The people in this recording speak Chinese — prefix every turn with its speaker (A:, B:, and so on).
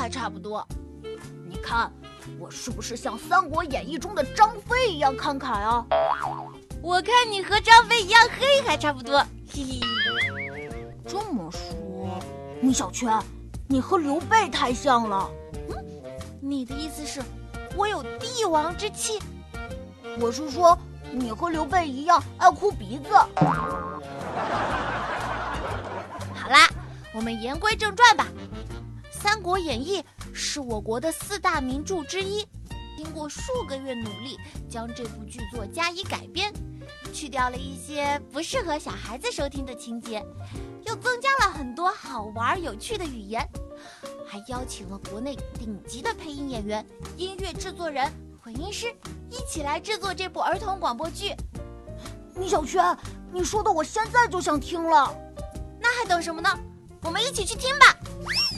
A: 还差不多。你看，我是不是像《三国演义》中的张飞一样慷慨啊？
B: 我看你和张飞一样黑还差不多，嘿嘿。
A: 这么说，米小圈，你和刘备太像了。
B: 你的意思是，我有帝王之气？
A: 我是说，你和刘备一样爱哭鼻子。
B: 好啦，我们言归正传吧。《三国演义》是我国的4大名著之一，经过数个月努力，将这部剧作加以改编，去掉了一些不适合小孩子收听的情节，又增加了很多好玩有趣的语言，还邀请了国内顶级的配音演员、音乐制作人、混音师一起来制作这部儿童广播剧。
A: 米小圈，你说的我现在就想听了。
B: 那还等什么呢？我们一起去听吧。